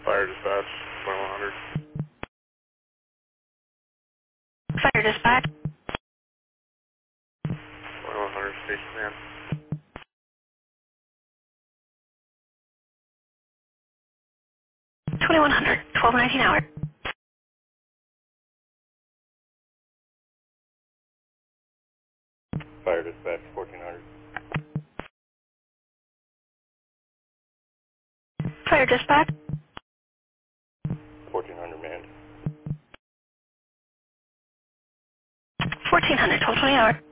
Fire dispatch, 2100. Fire dispatch. 2100 station man. 2100, 1219 hour. Fire dispatch, 1400. Fire dispatch. 1400 manned. 1400, 1220 hour.